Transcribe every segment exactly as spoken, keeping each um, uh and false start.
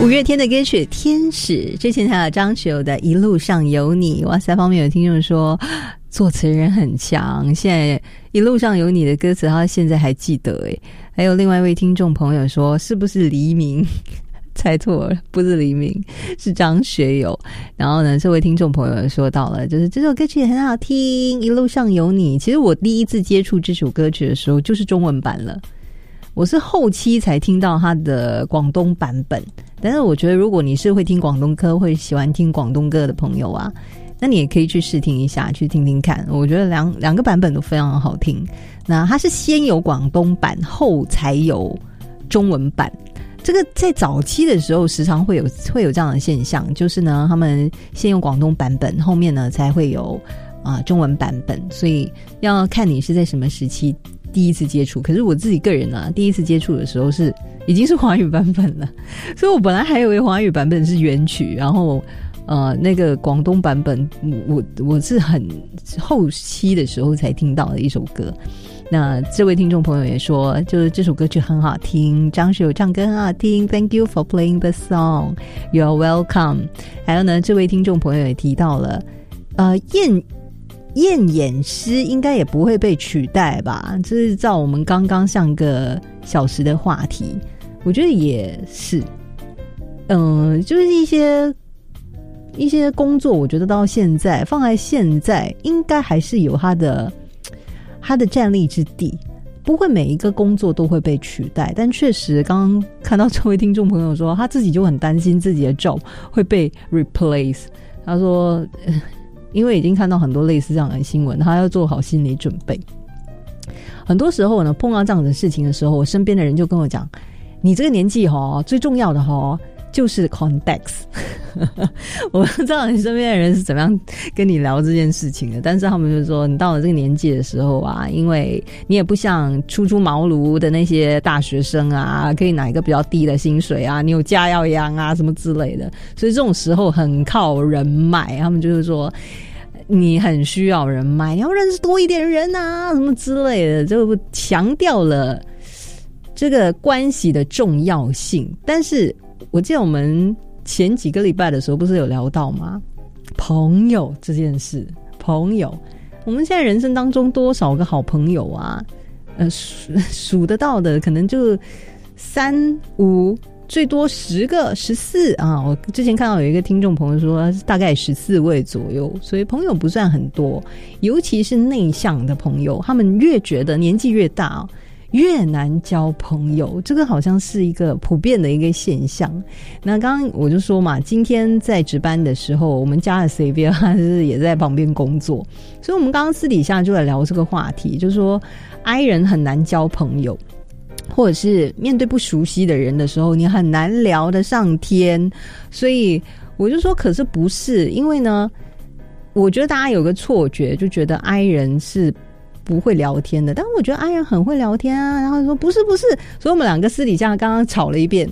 五月天的歌曲《天使》，之前还有张学友的《一路上有你》。哇塞，方面有听众说作词人很强，现在《一路上有你》的歌词他现在还记得诶。还有另外一位听众朋友说是不是黎明？猜错了，不是黎明，是张学友。然后呢，这位听众朋友说到了，就是这首歌曲很好听，《一路上有你》。其实我第一次接触这首歌曲的时候就是中文版了，我是后期才听到它的广东版本。但是我觉得如果你是会听广东歌，会喜欢听广东歌的朋友啊，那你也可以去试听一下，去听听看。我觉得两两个版本都非常好听。那它是先有广东版，后才有中文版。这个在早期的时候时常会有会有这样的现象，就是呢他们先用广东版本，后面呢才会有啊、呃、中文版本，所以要看你是在什么时期第一次接触。可是我自己个人呢、啊，第一次接触的时候是已经是华语版本了，所以我本来还以为华语版本是原曲，然后呃那个广东版本我我是很后期的时候才听到的一首歌。那这位听众朋友也说，就是这首歌曲很好听，张学友唱歌很好听 Thank you for playing the song, You are welcome。 还有呢，这位听众朋友也提到了呃验验眼师应该也不会被取代吧，这是照我们刚刚上个小时的话题，我觉得也是嗯、呃，就是一些一些工作，我觉得到现在放在现在应该还是有它的他的战力之地，不会每一个工作都会被取代。但确实刚刚看到这位听众朋友说他自己就很担心自己的 job 会被 replace， 他说、呃、因为已经看到很多类似这样的新闻，他要做好心理准备。很多时候呢碰到这样的事情的时候，我身边的人就跟我讲，你这个年纪齁最重要的齁就是 context 我不知道你身边的人是怎么样跟你聊这件事情的，但是他们就说你到了这个年纪的时候啊，因为你也不像初出茅庐的那些大学生啊，可以拿一个比较低的薪水啊，你有家要养啊什么之类的，所以这种时候很靠人脉。他们就是说你很需要人脉，你要认识多一点人啊什么之类的，就强调了这个关系的重要性。但是我记得我们前几个礼拜的时候不是有聊到吗？朋友这件事，朋友，我们现在人生当中多少个好朋友啊？呃，数数得到的可能就三五，最多十个、十四啊。我之前看到有一个听众朋友说，大概十四位左右，所以朋友不算很多。尤其是内向的朋友，他们越觉得年纪越大啊，越难交朋友，这个好像是一个普遍的一个现象。那刚刚我就说嘛，今天在值班的时候，我们家的 Xavier 他是也在旁边工作，所以我们刚刚私底下就在聊这个话题，就是说 I 人很难交朋友，或者是面对不熟悉的人的时候，你很难聊得上天。所以我就说，可是不是，因为呢，我觉得大家有个错觉，就觉得 I 人是不会聊天的，但我觉得 I 人很会聊天啊。然后说不是不是，所以我们两个私底下刚刚吵了一遍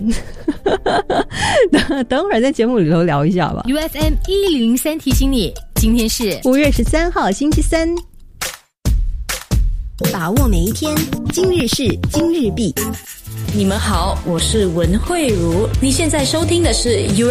等等会儿在节目里头聊一下吧。 U F M 一零零三提醒你，今天是五月十三号星期三， 把握每一天，今日事今日毕。 你们好，我是文慧茹，你现在收听的是 U